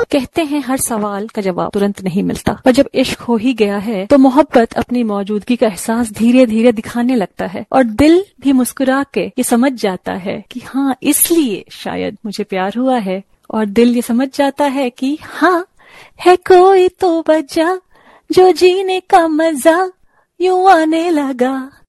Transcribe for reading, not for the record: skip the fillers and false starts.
कहते हैं हर सवाल का जवाब तुरंत नहीं मिलता, पर जब इश्क हो ही गया है तो मोहब्बत अपनी मौजूदगी का एहसास धीरे धीरे दिखाने लगता है और दिल भी मुस्कुरा के ये समझ जाता है कि हाँ, इसलिए शायद मुझे प्यार हुआ है। और दिल ये समझ जाता है कि हाँ, है कोई तो वजह जो जीने का मजा यूं आने लगा।